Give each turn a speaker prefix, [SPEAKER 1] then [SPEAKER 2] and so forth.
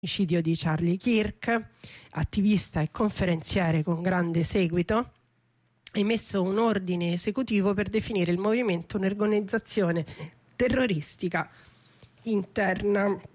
[SPEAKER 1] l'omicidio di Charlie Kirk, attivista e conferenziere con grande seguito, ha emesso un ordine esecutivo per definire il movimento un'organizzazione terroristica interna.